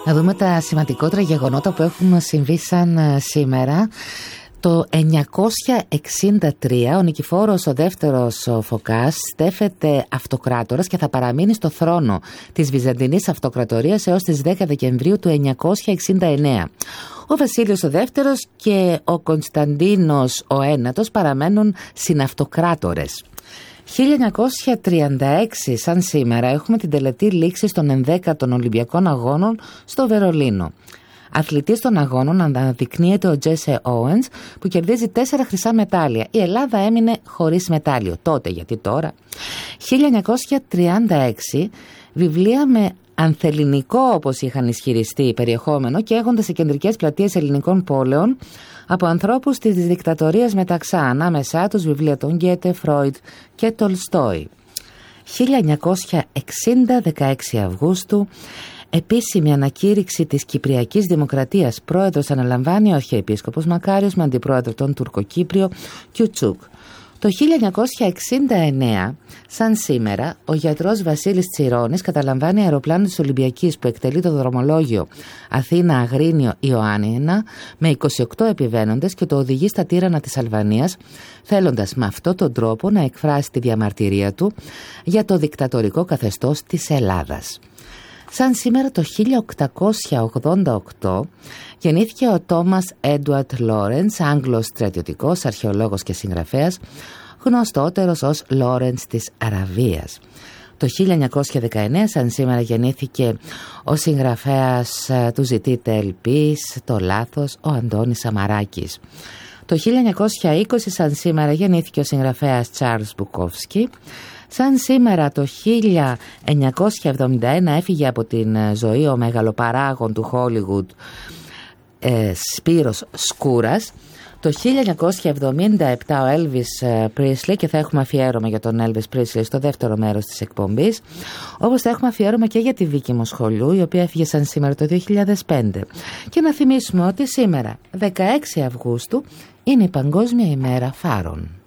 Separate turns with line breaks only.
Να δούμε τα σημαντικότερα γεγονότα που έχουν συμβεί σαν σήμερα. Το 963 ο Νικηφόρος ο δεύτερος Φωκάς στέφεται αυτοκράτορας και θα παραμείνει στο θρόνο της Βυζαντινής Αυτοκρατορίας έως τις 10 Δεκεμβρίου του 969. Ο Βασίλειος ο δεύτερος και ο Κωνσταντίνος ο ένατος παραμένουν συναυτοκράτορες. 1936 σαν σήμερα έχουμε την τελετή λήξης των 11ων Ολυμπιακών Αγώνων στο Βερολίνο. Αθλητής των αγώνων αναδεικνύεται ο Τζέσσε Όουενς που κερδίζει 4 χρυσά μετάλλια. Η Ελλάδα έμεινε χωρίς μετάλλιο τότε, γιατί τώρα. 1936 βιβλία με ανθελληνικό, όπως είχαν ισχυριστεί, περιεχόμενο και έχονται σε κεντρικές πλατείες ελληνικών πόλεων από ανθρώπους της δικτατορίας Μεταξά, ανάμεσά τους βιβλία των Γκέτε, Φρόιντ και Τολστόι. 1960, 16 Αυγούστου, επίσημη ανακήρυξη της Κυπριακής Δημοκρατίας. Πρόεδρος αναλαμβάνει ο Αρχιεπίσκοπος Μακάριος με αντιπρόεδρο τον Τουρκοκύπριο Κιουτσούκ. Το 1969, σαν σήμερα, ο γιατρός Βασίλης Τσιρώνης καταλαμβάνει αεροπλάνο της Ολυμπιακής που εκτελεί το δρομολόγιο Αθήνα-Αγρίνιο-Ιωάννινα με 28 επιβαίνοντες και το οδηγεί στα τύρανα της Αλβανίας, θέλοντας με αυτόν τον τρόπο να εκφράσει τη διαμαρτυρία του για το δικτατορικό καθεστώς της Ελλάδας. Σαν σήμερα το 1888 γεννήθηκε ο Τόμας Έντουαρτ Λόρενς, Άγγλος στρατιωτικός, αρχαιολόγος και συγγραφέας, γνωστότερος ως Λόρενς της Αραβίας. Το 1919 σαν σήμερα γεννήθηκε ο συγγραφέας του «Ζητείτε ελπίς», «Το λάθος», ο Αντώνης Σαμαράκης. Το 1920 σαν σήμερα γεννήθηκε ο συγγραφέας Τσάρλς Μπουκόφσκι. Σαν σήμερα το 1971 έφυγε από την ζωή ο μεγαλοπαράγων του Χόλιγουντ Σπύρος Σκούρας. Το 1977 ο Έλβις Πρίσλι, και θα έχουμε αφιέρωμα για τον Έλβις Πρίσλι στο δεύτερο μέρος της εκπομπής, όπως θα έχουμε αφιέρωμα και για τη Βίκη Μοσχολού, η οποία έφυγε σαν σήμερα το 2005. Και να θυμίσουμε ότι σήμερα 16 Αυγούστου είναι η Παγκόσμια ημέρα φάρων.